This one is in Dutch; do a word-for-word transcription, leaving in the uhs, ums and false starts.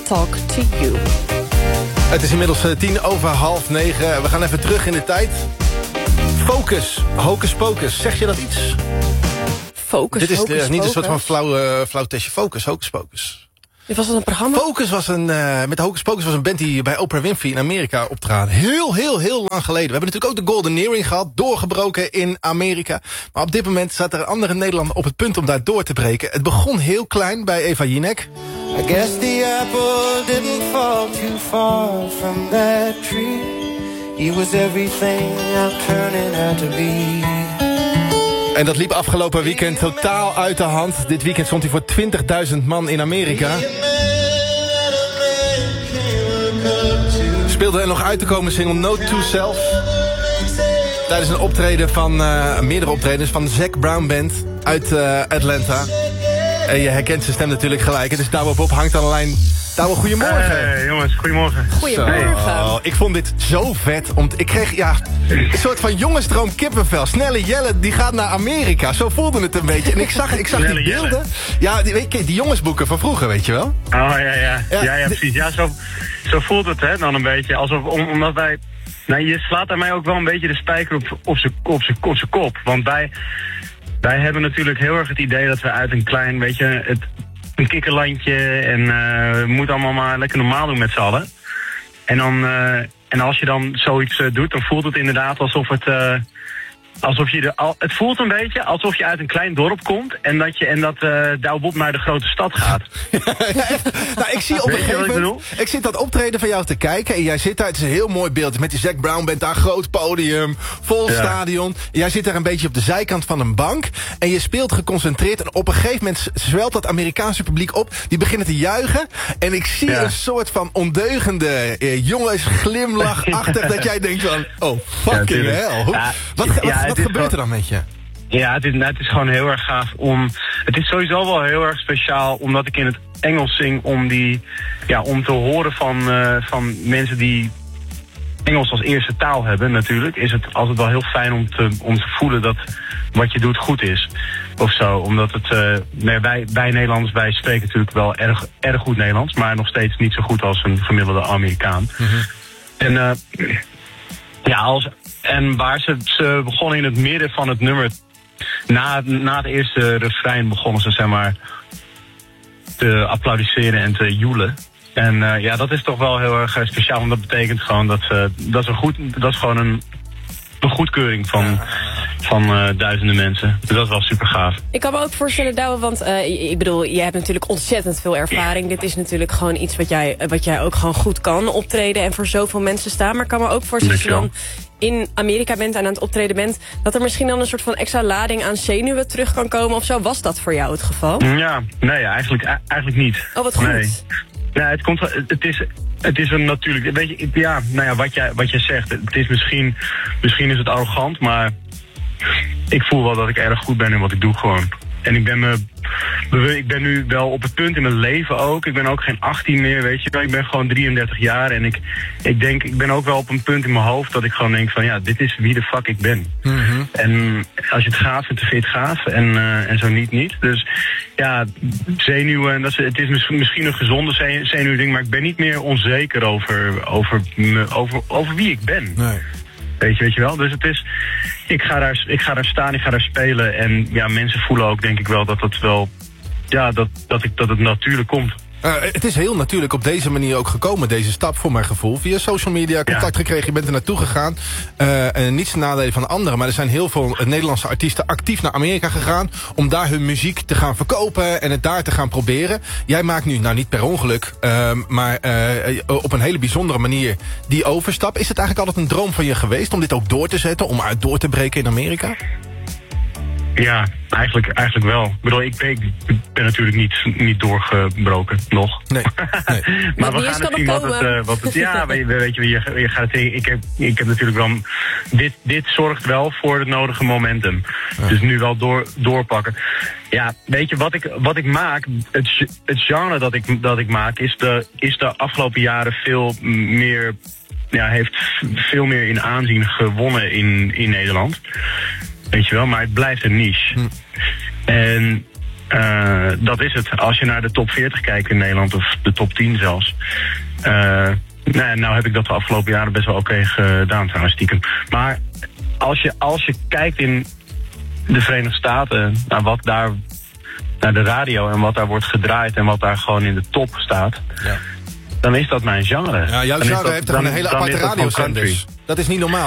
Talk to You. Het is inmiddels uh, tien over half negen. We gaan even terug in de tijd. Focus, hocus pocus. Zeg je dat iets? Focus, Dit is hocus, uh, niet focus. een soort van flauw, uh, flauw testje. Focus, hocus pocus. Dit was dat een programma? Focus was een, uh, met Hocus Pocus was een band die bij Oprah Winfrey in Amerika optraden. Heel, heel, heel lang geleden. We hebben natuurlijk ook de Golden Earring gehad, doorgebroken in Amerika. Maar op dit moment staat er een andere Nederlander op het punt om daar door te breken. Het begon heel klein bij Eva Jinek. I guess the apple didn't fall too far from that tree. He was everything I'm turning out to be. En dat liep afgelopen weekend totaal uit de hand. Dit weekend stond hij voor twintigduizend man in Amerika. Speelde er nog uit te komen single Note to Self. Tijdens een optreden van, uh, meerdere optredens van de Zac Brown Band uit uh, Atlanta. En je herkent zijn stem natuurlijk gelijk. Het is Douwe Bob, hangt aan de lijn. Douwe, goedemorgen. Hey jongens, goedemorgen. Goedemorgen. Zo, ik vond dit zo vet. Om ik kreeg ja, een soort van jongensdroom kippenvel. Snelle Jelle, die gaat naar Amerika. Zo voelde het een beetje. En ik zag, ik zag die Snelle beelden. Jelle. Ja, die, weet je, die jongensboeken van vroeger, weet je wel? Oh ja, ja. Ja, Ja, ja, precies. Ja, zo, zo voelt het hè, dan een beetje. Alsof, om, omdat wij... Nou, je slaat aan mij ook wel een beetje de spijker op, op zijn op op kop. Want wij, wij hebben natuurlijk heel erg het idee dat we uit een klein, weet je... Het, een kikkerlandje en uh, we moeten allemaal maar lekker normaal doen met z'n allen. En, dan, uh, en als je dan zoiets uh, doet, dan voelt het inderdaad alsof het... Uh, alsof je de, al, het voelt een beetje alsof je uit een klein dorp komt en dat, je, en dat uh, Douwe Bob naar de grote stad gaat. Nou, ik zie op een Weet je gegeven wat ik moment... Ik zit dat optreden van jou te kijken en jij zit daar... Het is een heel mooi beeld. Met die Zac Brown bent daar, groot podium, vol Ja. stadion. Jij zit daar een beetje op de zijkant van een bank. En je speelt geconcentreerd. En op een gegeven moment zwelt dat Amerikaanse publiek op. Die beginnen te juichen. En ik zie Ja. een soort van ondeugende eh, jongensglimlachachtig... dat jij denkt van, oh, fucking tuurlijk. hell. Hoe- Ja, wat ja, wat, het wat is gebeurt er gewoon- dan met je? Ja, het is, nou, het is gewoon heel erg gaaf om... Het is sowieso wel heel erg speciaal omdat ik in het Engels zing... om, die, ja, om te horen van, uh, van mensen die Engels als eerste taal hebben natuurlijk... is het altijd wel heel fijn om te, om te voelen dat wat je doet goed is. Of zo, omdat het... Uh, nee, wij, wij Nederlanders, wij spreken natuurlijk wel erg, erg goed Nederlands... maar nog steeds niet zo goed als een gemiddelde Amerikaan. Mm-hmm. En... Uh, Ja, als, en waar ze, ze begonnen in het midden van het nummer... Na, na het eerste refrein begonnen ze, zeg maar... te applaudisseren en te joelen. En uh, ja, dat is toch wel heel erg uh, speciaal. Want dat betekent gewoon dat, uh, dat, is, een goed, dat is gewoon een, een goedkeuring van, van uh, duizenden mensen. Dus dat is wel super gaaf. Ik kan me ook voorstellen, Douwe, want uh, ik bedoel, jij hebt natuurlijk ontzettend veel ervaring. Dit is natuurlijk gewoon iets wat jij, wat jij ook gewoon goed kan, optreden en voor zoveel mensen staan. Maar ik kan me ook voorstellen dat je dan in Amerika bent en aan het optreden bent, dat er misschien dan een soort van extra lading aan zenuwen terug kan komen of zo. Was dat voor jou het geval? Ja, nee, eigenlijk, eigenlijk niet. Oh, wat goed. Nee. Ja, het komt, het is, het is een natuurlijk, weet je, ja, nou ja, wat jij, wat jij zegt, het is misschien, misschien is het arrogant, maar ik voel wel dat ik erg goed ben in wat ik doe gewoon. En ik ben me, ik ben nu wel op het punt in mijn leven ook, ik ben ook geen achttien meer, weet je, ik ben gewoon drieëndertig jaar en ik, ik denk, ik ben ook wel op een punt in mijn hoofd dat ik gewoon denk van, ja, dit is wie de fuck ik ben. Mm-hmm. En als je het gaaf vindt, dan vind je het gaaf en, uh, en zo niet, niet. Dus ja, zenuwen, dat is, het is misschien, misschien een gezonde zenu- zenuwding, maar ik ben niet meer onzeker over, over, me, over, over wie ik ben. Nee. Weet je, weet je wel? Dus het is, ik ga, daar, ik ga daar staan, ik ga daar spelen. En ja, mensen voelen ook denk ik wel dat het wel, ja, dat, dat, ik, dat het natuurlijk komt. Uh, het is heel natuurlijk op deze manier ook gekomen, deze stap voor mijn gevoel. Via social media, contact ja. gekregen, je bent er naartoe gegaan. Uh, en niets ten nadele van de anderen, maar er zijn heel veel Nederlandse artiesten actief naar Amerika gegaan om daar hun muziek te gaan verkopen en het daar te gaan proberen. Jij maakt nu, nou niet per ongeluk, uh, maar uh, op een hele bijzondere manier die overstap. Is het eigenlijk altijd een droom van je geweest om dit ook door te zetten, om uit door te breken in Amerika? Ja, eigenlijk, eigenlijk wel. Ik bedoel, ik ben, ik ben natuurlijk niet, niet doorgebroken, nog. Nee, nee. Maar we gaan het zien wat het, uh, wat het... Ja, weet, weet je, je, je gaat het... Ik heb, ik heb natuurlijk wel... Dit, dit zorgt wel voor het nodige momentum. Ja. Dus nu wel door, doorpakken. Ja, weet je, wat ik, wat ik maak... Het, het genre dat ik, dat ik maak is de, is de afgelopen jaren veel meer... Ja, heeft veel meer in aanzien gewonnen in, in Nederland. Weet je wel, maar het blijft een niche. Hm. En Uh, dat is het. Als je naar de top veertig kijkt in Nederland, of de top tien zelfs. Uh, nou, nou heb ik dat de afgelopen jaren best wel oké gedaan trouwens, stiekem. Maar als je, als je kijkt in de Verenigde Staten naar wat daar, naar de radio en wat daar wordt gedraaid en wat daar gewoon in de top staat, ja. dan is dat mijn genre. Ja, jouw genre heeft toch een hele aparte radiozenders. Dat is niet normaal.